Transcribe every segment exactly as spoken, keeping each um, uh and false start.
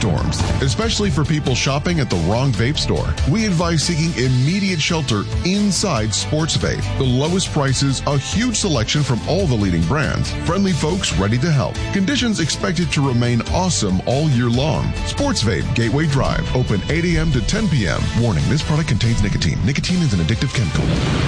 storms, especially for people shopping at the wrong vape store. We advise seeking immediate shelter inside Sports Vape. The lowest prices, a huge selection from all the leading brands, friendly folks ready to help. Conditions expected to remain awesome all year long. Sports Vape, Gateway Drive, open eight a.m. to ten p.m. Warning, this product contains nicotine. Nicotine is an addictive chemical.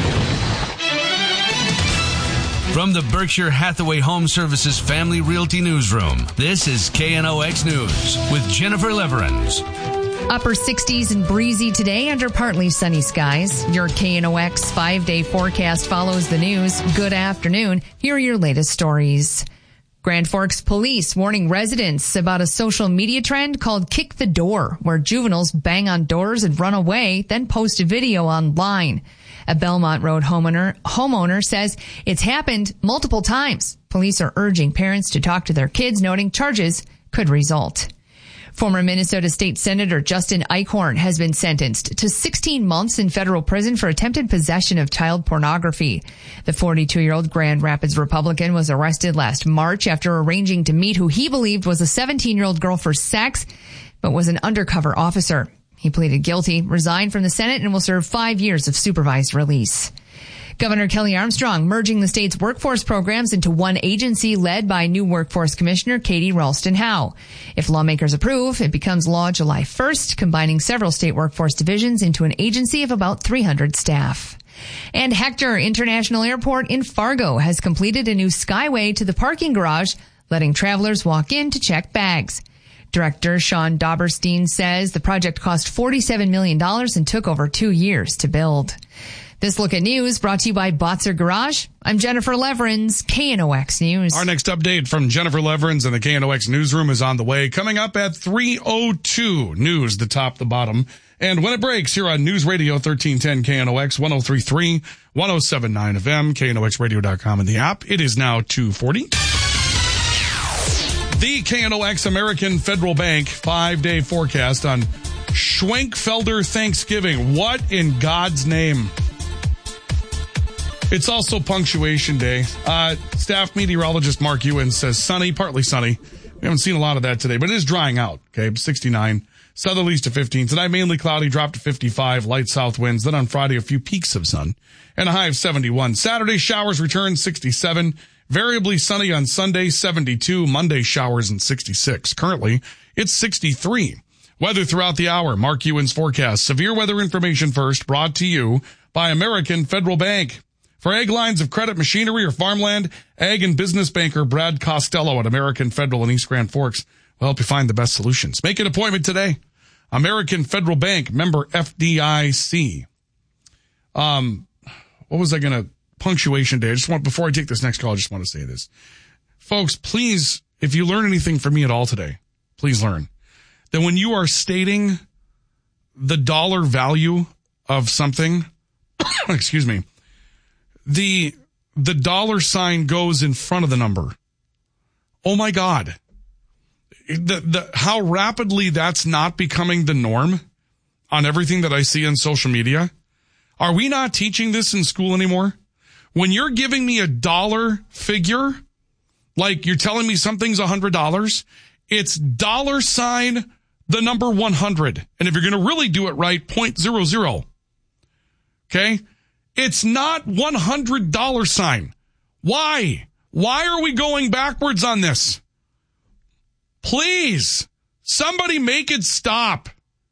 From the Berkshire Hathaway Home Services Family Realty Newsroom, this is K N O X News with Jennifer Leverins. Upper sixties and breezy today under partly sunny skies. Your K N O X five-day forecast follows the news. Good afternoon. Here are your latest stories. Grand Forks police warning residents about a social media trend called Kick the Door, where juveniles bang on doors and run away, then post a video online. A Belmont Road homeowner, homeowner says it's happened multiple times. Police are urging parents to talk to their kids, noting charges could result. Former Minnesota State Senator Justin Eichhorn has been sentenced to sixteen months in federal prison for attempted possession of child pornography. The forty-two-year-old Grand Rapids Republican was arrested last March after arranging to meet who he believed was a seventeen-year-old girl for sex, but was an undercover officer. He pleaded guilty, resigned from the Senate, and will serve five years of supervised release. Governor Kelly Armstrong merging the state's workforce programs into one agency led by new workforce commissioner Katie Ralston-Howe. If lawmakers approve, it becomes law July first, combining several state workforce divisions into an agency of about three hundred staff. And Hector International Airport in Fargo has completed a new skyway to the parking garage, letting travelers walk in to check bags. Director Sean Dauberstein says the project cost forty-seven million dollars and took over two years to build. This Look at News brought to you by Botzer Garage. I'm Jennifer Leverins, K N O X News. Our next update from Jennifer Leverins and the K N O X Newsroom is on the way. Coming up at three oh two, news, the top, the bottom. And when it breaks, here on News Radio thirteen ten K N O X, one oh three point three, one oh seven point nine F M, K N O X radio dot com and the app. It is now two forty. The K N O X American Federal Bank five-day forecast on Schwenkfelder Thanksgiving. What in God's name? It's also punctuation day. Uh, staff meteorologist Mark Ewan says sunny, partly sunny. We haven't seen a lot of that today, but it is drying out. Okay, sixty-nine. Southerlies to fifteen. Tonight, mainly cloudy, drop to fifty-five, light south winds. Then on Friday, a few peaks of sun and a high of seventy-one. Saturday, showers return, sixty-seven. Variably sunny on Sunday, seventy-two. Monday, showers and sixty-six. Currently, it's sixty-three. Weather throughout the hour. Mark Ewan's forecast. Severe weather information first, brought to you by American Federal Bank. For ag lines of credit, machinery, or farmland, ag and business banker Brad Costello at American Federal in East Grand Forks will help you find the best solutions. Make an appointment today. American Federal Bank, member F D I C. Um, what was I going to... Punctuation day. I just want, before I take this next call, I just want to say this. Folks, please, if you learn anything from me at all today, please learn that when you are stating the dollar value of something, excuse me, the, the dollar sign goes in front of the number. Oh my God. The, the, how rapidly that's not becoming the norm on everything that I see on social media. Are we not teaching this in school anymore? When you're giving me a dollar figure, like you're telling me something's one hundred dollars, it's dollar sign the number one hundred. And if you're going to really do it right, point zero zero. Okay? It's not one hundred dollar sign. Why? Why are we going backwards on this? Please, somebody make it stop.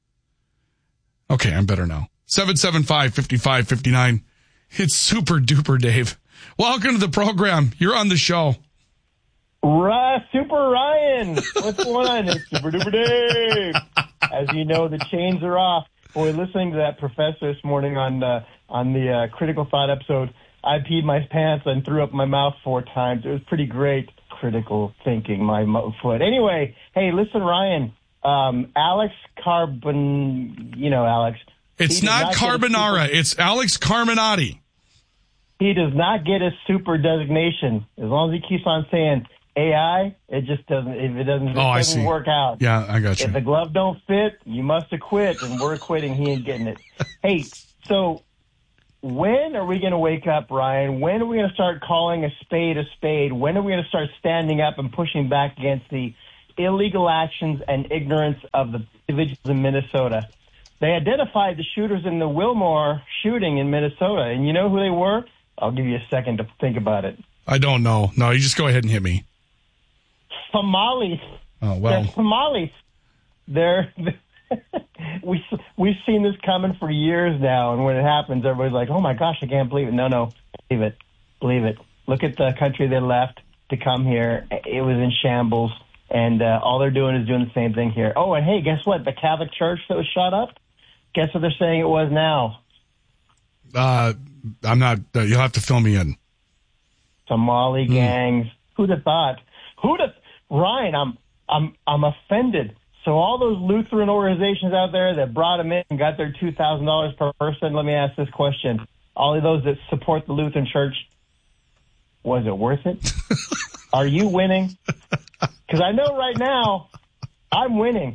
Okay, I'm better now. seven seven five, five five five nine. It's Super Duper Dave. Welcome to the program. You're on the show. Right, Super Ryan. What's going on? It's Super Duper Dave. As you know, the chains are off. Boy, listening to that professor this morning on uh, on the uh, Critical Thought episode, I peed my pants and threw up my mouth four times. It was pretty great. Critical thinking, my foot. Anyway, hey, listen, Ryan. Um, Alex Carbon, you know, Alex. It's not, not Carbonara. Super, it's Alex Carminati. He does not get a super designation. As long as he keeps on saying A I, it just doesn't, if it doesn't, it oh, doesn't work out. Yeah, I got you. If the glove don't fit, you must have quit, and we're quitting. He ain't getting it. Hey, so when are we going to wake up, Ryan? When are we going to start calling a spade a spade? When are we going to start standing up and pushing back against the illegal actions and ignorance of the individuals in Minnesota. They identified the shooters in the Wilmore shooting in Minnesota, and you know who they were? I'll give you a second to think about it. I don't know. No, you just go ahead and hit me. Somalis. Oh, well. They're Somalis. They're, we, we've seen this coming for years now, and when it happens, everybody's like, oh, my gosh, I can't believe it. No, no, believe it. Believe it. Look at the country they left to come here. It was in shambles, and uh, all they're doing is doing the same thing here. Oh, and hey, guess what? The Catholic Church that was shot up, guess what they're saying it was now? Uh, I'm not, uh, you'll have to fill me in. Somali mm. gangs. Who'd have thought? Who'd have, Ryan, I'm, I'm, I'm offended. So all those Lutheran organizations out there that brought them in and got their two thousand dollars per person, let me ask this question. All of those that support the Lutheran Church, was it worth it? Are you winning? Because I know right now I'm winning.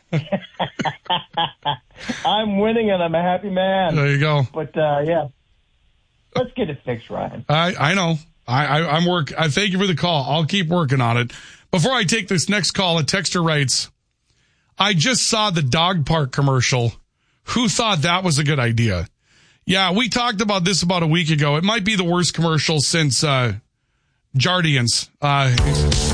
I'm winning and I'm a happy man. There you go. But, uh, yeah, let's get it fixed, Ryan. I, I know. I, I, I'm work. I thank you for the call. I'll keep working on it. Before I take this next call, a texter writes, I just saw the dog park commercial. Who thought that was a good idea? Yeah, we talked about this about a week ago. It might be the worst commercial since uh, Jardians. Uh